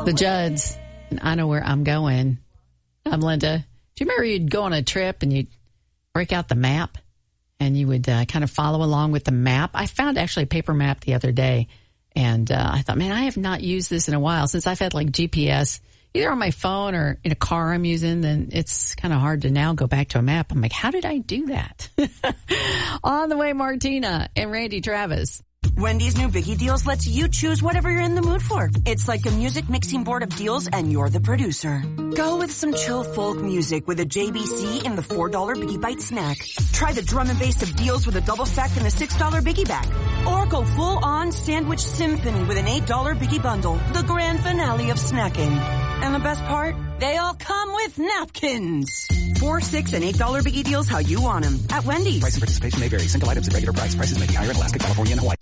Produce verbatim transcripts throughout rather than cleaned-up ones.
The Judds, and I Know Where I'm Going. I'm Linda. Do you remember you'd go on a trip and you'd break out the map and you would uh, kind of follow along with the map? I found actually a paper map the other day, and uh, I thought, man, I have not used this in a while. Since I've had like G P S either on my phone or in a car I'm using, then it's kind of hard to now go back to a map. I'm like, how did I do that? On the way, Martina and Randy Travis. Wendy's new Biggie Deals lets you choose whatever you're in the mood for. It's like a music mixing board of deals, and you're the producer. Go with some chill folk music with a J B C in the four dollar Biggie Bite snack. Try the drum and bass of deals with a double stack in the six dollar Biggie bag. Or go full-on sandwich symphony with an eight dollar Biggie bundle. The grand finale of snacking. And the best part? They all come with napkins. Four, six, and eight dollar Biggie Deals how you want them. At Wendy's. Price and participation may vary. Single items at regular price. Prices may be higher in Alaska, California, and Hawaii.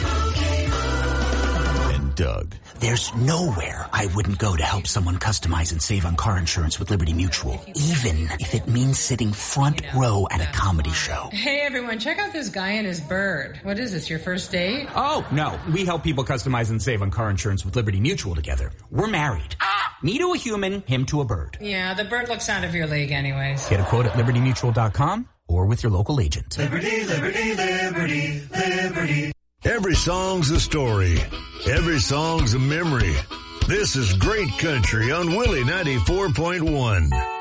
And Doug. There's nowhere I wouldn't go to help someone customize and save on car insurance with Liberty Mutual, even if it means sitting front row at a comedy show. Hey everyone, check out this guy and his bird. What is this, your first date? Oh, no. We help people customize and save on car insurance with Liberty Mutual together. We're married. Me to a human, him to a bird. Yeah, the bird looks out of your league anyways. Get a quote at liberty mutual dot com or with your local agent. Liberty, liberty, liberty, liberty. Every song's a story. Every song's a memory. This is Great Country on Willie ninety-four point one.